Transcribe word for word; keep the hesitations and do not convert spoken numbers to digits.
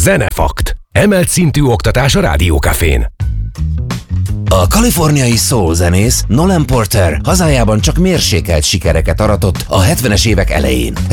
Zenefakt. Emelt szintű oktatás a Rádiókafén. A kaliforniai soul zenész Nolan Porter hazájában csak mérsékelt sikereket aratott a hetvenes évek elején.